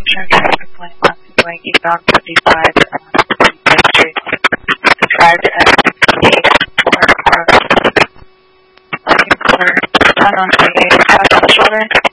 Share traffic going eastbound 55 Street. Described as 68 for our lighting color. Turn on 38 pass on the shoulder.